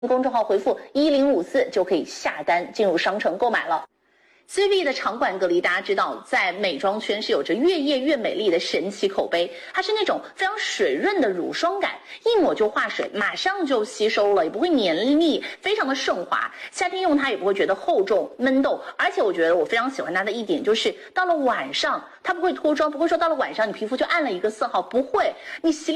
公众号回复1054就可以下单进入商城购买了。CVB 的长管隔离，大家知道，在美妆圈是有着越夜越美丽的神奇口碑。它是那种非常水润的乳霜感，一抹就化水，马上就吸收了，也不会黏腻，非常的顺滑。夏天用它也不会觉得厚重闷痘。而且我觉得我非常喜欢它的一点就是，到了晚上它不会脱妆，不会说到了晚上你皮肤就暗了一个色号，不会，你洗